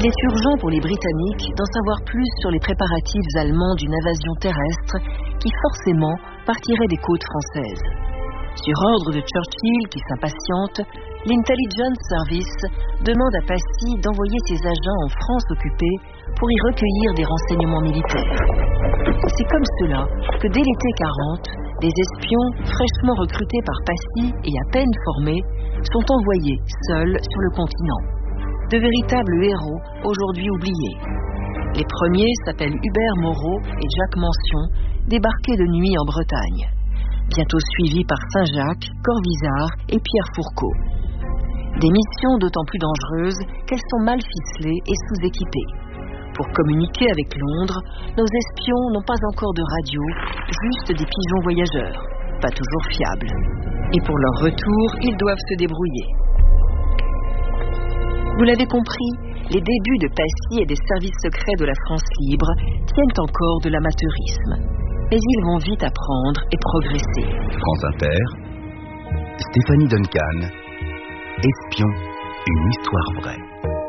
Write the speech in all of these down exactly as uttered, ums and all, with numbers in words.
Il est urgent pour les Britanniques d'en savoir plus sur les préparatifs allemands d'une invasion terrestre qui forcément partirait des côtes françaises. Sur ordre de Churchill, qui s'impatiente, l'Intelligence Service demande à Passy d'envoyer ses agents en France occupée pour y recueillir des renseignements militaires. C'est comme cela que dès l'été quarante, des espions fraîchement recrutés par Passy et à peine formés sont envoyés seuls sur le continent. De véritables héros aujourd'hui oubliés. Les premiers s'appellent Hubert Moreau et Jacques Mention, débarqués de nuit en Bretagne. Bientôt suivis par Saint-Jacques, Corvisart et Pierre Fourcault. Des missions d'autant plus dangereuses qu'elles sont mal ficelées et sous-équipées. Pour communiquer avec Londres, nos espions n'ont pas encore de radio, juste des pigeons voyageurs, pas toujours fiables. Et pour leur retour, ils doivent se débrouiller. Vous l'avez compris, les débuts de Passy et des services secrets de la France libre tiennent encore de l'amateurisme. Mais ils vont vite apprendre et progresser. France Inter, Stéphanie Duncan, Espion, une histoire vraie.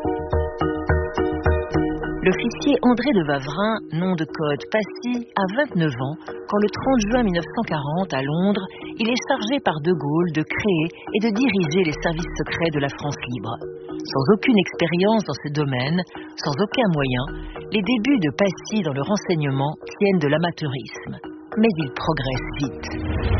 L'officier André de Wavrin, nom de code Passy, a vingt-neuf ans quand le trente juin mille neuf cent quarante, à Londres, il est chargé par De Gaulle de créer et de diriger les services secrets de la France libre. Sans aucune expérience dans ce domaine, sans aucun moyen, les débuts de Passy dans le renseignement tiennent de l'amateurisme. Mais il progresse vite.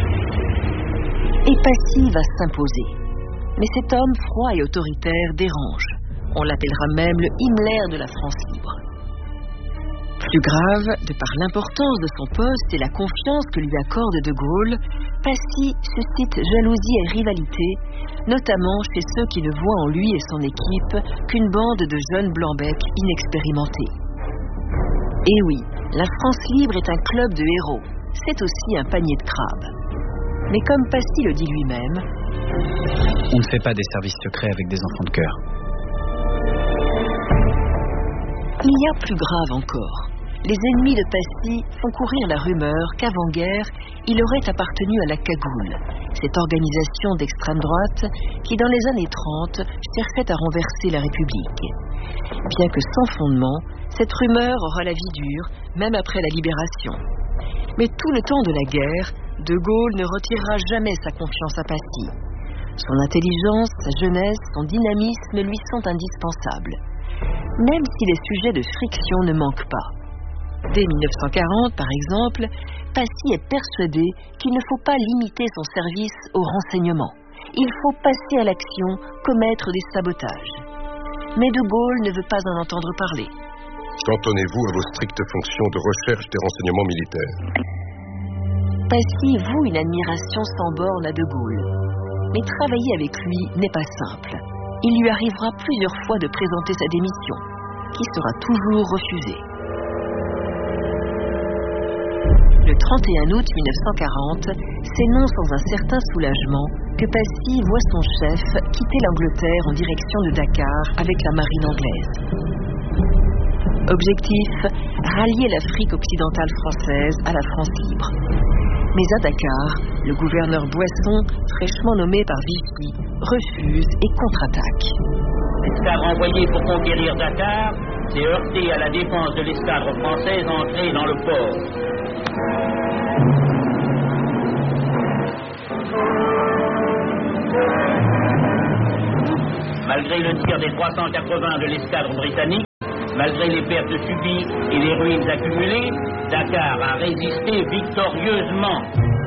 Et Passy va s'imposer. Mais cet homme froid et autoritaire dérange. On l'appellera même le Himmler de la France libre. Plus grave, de par l'importance de son poste et la confiance que lui accorde De Gaulle, Passy suscite jalousie et rivalité, notamment chez ceux qui ne voient en lui et son équipe qu'une bande de jeunes blancs-becs inexpérimentés. Et oui, la France libre est un club de héros, c'est aussi un panier de crabes. Mais comme Passy le dit lui-même, on ne fait pas des services secrets avec des enfants de cœur. Il y a plus grave encore. Les ennemis de Passy font courir la rumeur qu'avant-guerre, il aurait appartenu à la Cagoule, cette organisation d'extrême droite qui, dans les années trente, cherchait à renverser la République. Bien que sans fondement, cette rumeur aura la vie dure, même après la libération. Mais tout le temps de la guerre, De Gaulle ne retirera jamais sa confiance à Passy. Son intelligence, sa jeunesse, son dynamisme lui sont indispensables. Même si les sujets de friction ne manquent pas. Dès mille neuf cent quarante, par exemple, Passy est persuadé qu'il ne faut pas limiter son service au renseignement. Il faut passer à l'action, commettre des sabotages. Mais De Gaulle ne veut pas en entendre parler. Cantonnez-vous à vos strictes fonctions de recherche des renseignements militaires. Passy voue une admiration sans borne à De Gaulle. Mais travailler avec lui n'est pas simple. Il lui arrivera plusieurs fois de présenter sa démission, qui sera toujours refusée. Le trente et un août mille neuf cent quarante, c'est non sans un certain soulagement que Passy voit son chef quitter l'Angleterre en direction de Dakar avec la marine anglaise. Objectif, rallier l'Afrique occidentale française à la France libre. Mais à Dakar, le gouverneur Boisson, fraîchement nommé par Vichy, refuse et contre-attaque. L'escadre envoyée pour conquérir Dakar s'est heurtée à la défense de l'escadre française entrée dans le port. Malgré le tir des trois cent quatre-vingts de l'escadre britannique, malgré les pertes subies et les ruines accumulées, Dakar a résisté victorieusement.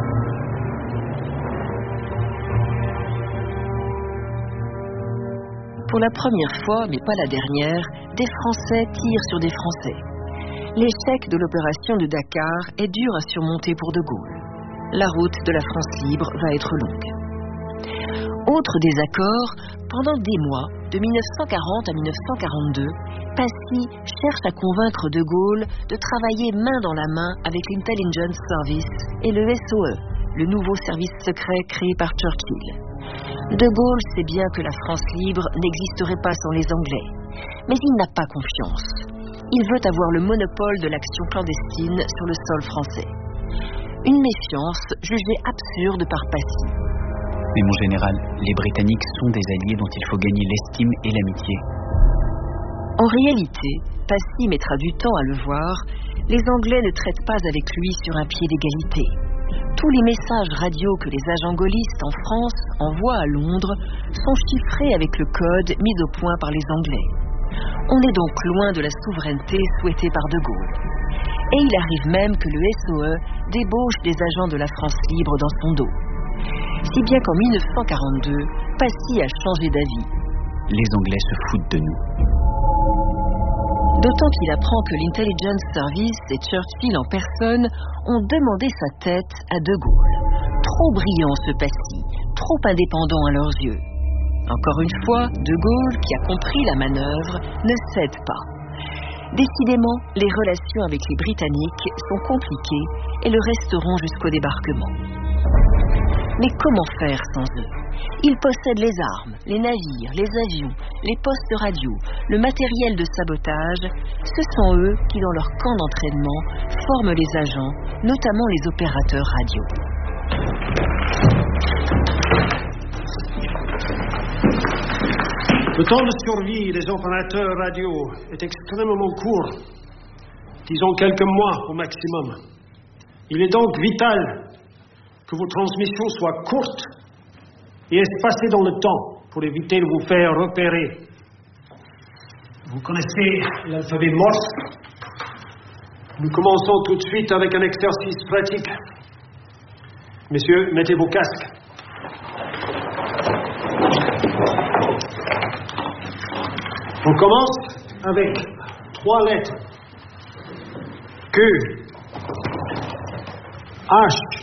Pour la première fois, mais pas la dernière, des Français tirent sur des Français. L'échec de l'opération de Dakar est dur à surmonter pour De Gaulle. La route de la France libre va être longue. Autre désaccord, pendant des mois, de mille neuf cent quarante à mille neuf cent quarante-deux, Passy cherche à convaincre De Gaulle de travailler main dans la main avec l'Intelligence Service et le S O E, le nouveau service secret créé par Churchill. De Gaulle sait bien que la France libre n'existerait pas sans les Anglais, mais il n'a pas confiance. Il veut avoir le monopole de l'action clandestine sur le sol français. Une méfiance jugée absurde par Passy. Mais mon général, les Britanniques sont des alliés dont il faut gagner l'estime et l'amitié. En réalité, Passy mettra du temps à le voir, les Anglais ne traitent pas avec lui sur un pied d'égalité. Tous les messages radio que les agents gaullistes en France envoient à Londres sont chiffrés avec le code mis au point par les Anglais. On est donc loin de la souveraineté souhaitée par De Gaulle. Et il arrive même que le S O E débauche des agents de la France libre dans son dos. Si bien qu'en mille neuf cent quarante-deux, Passy a changé d'avis. Les Anglais se foutent de nous. D'autant qu'il apprend que l'Intelligence Service et Churchill en personne ont demandé sa tête à De Gaulle. Trop brillant ce Passy, trop indépendant à leurs yeux. Encore une fois, De Gaulle, qui a compris la manœuvre, ne cède pas. Décidément, les relations avec les Britanniques sont compliquées et le resteront jusqu'au débarquement. Mais comment faire sans eux? Ils possèdent les armes, les navires, les avions, les postes radio, le matériel de sabotage. Ce sont eux qui, dans leur camp d'entraînement, forment les agents, notamment les opérateurs radio. Le temps de survie des opérateurs radio est extrêmement court, disons quelques mois au maximum. Il est donc vital que vos transmissions soient courtes et espacées dans le temps pour éviter de vous faire repérer. Vous connaissez l'alphabet Morse? Nous commençons tout de suite avec un exercice pratique. Messieurs, mettez vos casques. On commence avec trois lettres. Q, H,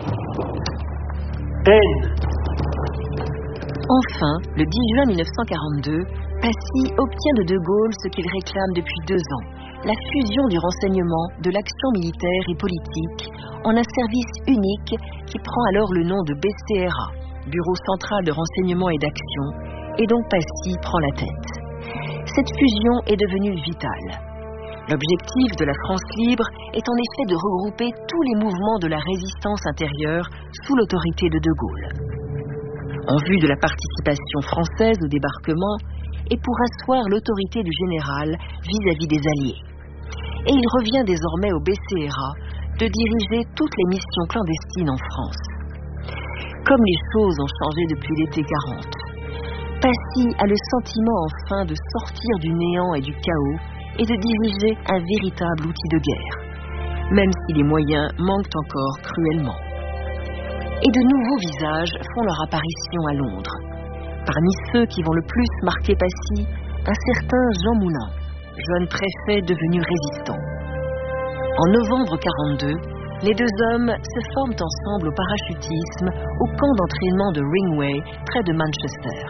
N. Enfin, le dix juin mille neuf cent quarante-deux, Passy obtient de De Gaulle ce qu'il réclame depuis deux ans, la fusion du renseignement, de l'action militaire et politique en un service unique qui prend alors le nom de B C R A, Bureau central de renseignement et d'action, et dont Passy prend la tête. Cette fusion est devenue vitale. L'objectif de la France libre est en effet de regrouper tous les mouvements de la résistance intérieure sous l'autorité de De Gaulle. En vue de la participation française au débarquement et pour asseoir l'autorité du général vis-à-vis des Alliés. Et il revient désormais au B C R A de diriger toutes les missions clandestines en France. Comme les choses ont changé depuis l'été quarante, Passy a le sentiment enfin de sortir du néant et du chaos et de diriger un véritable outil de guerre, même si les moyens manquent encore cruellement. Et de nouveaux visages font leur apparition à Londres. Parmi ceux qui vont le plus marquer Passy, un certain Jean Moulin, jeune préfet devenu résistant. En novembre quarante-deux, les deux hommes se forment ensemble au parachutisme au camp d'entraînement de Ringway, près de Manchester.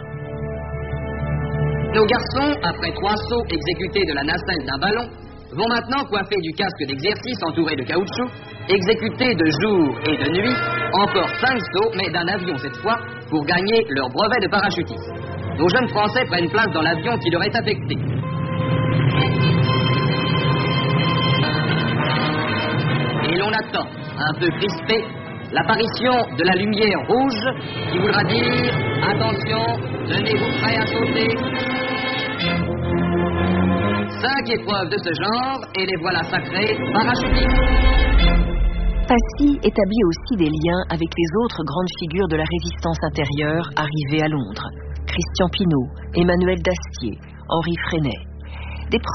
Nos garçons, après trois sauts exécutés de la nacelle d'un ballon, vont maintenant, coiffés du casque d'exercice entouré de caoutchouc, exécuter de jour et de nuit encore cinq sauts, mais d'un avion cette fois, pour gagner leur brevet de parachutiste. Nos jeunes Français prennent place dans l'avion qui leur est affecté. Et l'on attend, un peu crispé, l'apparition de la lumière rouge qui voudra dire « Attention, tenez-vous prêts à sauter ». Cinq épreuves de ce genre, et les voilà sacrés parachutistes. Passy établit aussi des liens avec les autres grandes figures de la résistance intérieure arrivées à Londres. Christian Pineau, Emmanuel Dastier, Henri Freinet.